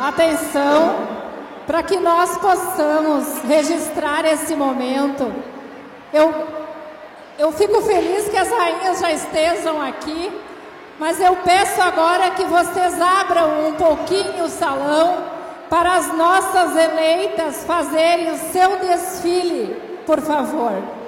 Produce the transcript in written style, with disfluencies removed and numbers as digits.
atenção, para que nós possamos registrar esse momento. Eu fico feliz que as rainhas já estejam aqui, mas eu peço agora que vocês abram um pouquinho o salão para as nossas eleitas fazerem o seu desfile, por favor.